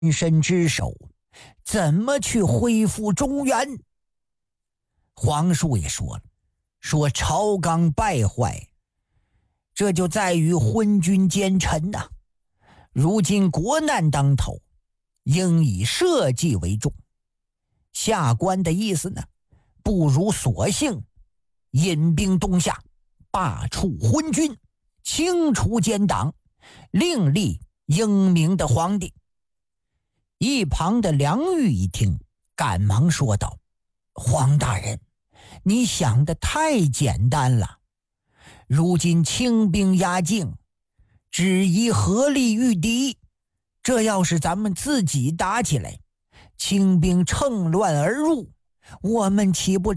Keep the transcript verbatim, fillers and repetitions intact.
身之手，怎么去恢复中原？黄树也说了，说朝纲败坏，这就在于昏君奸臣呐、啊。如今国难当头，应以社稷为重。下官的意思呢，不如索性引兵东下，罢黜昏君，清除奸党，另立英明的皇帝。一旁的梁玉一听，赶忙说道：黄大人，你想的太简单了。如今清兵压境，只宜合力御敌，这要是咱们自己打起来，清兵趁乱而入，我们岂不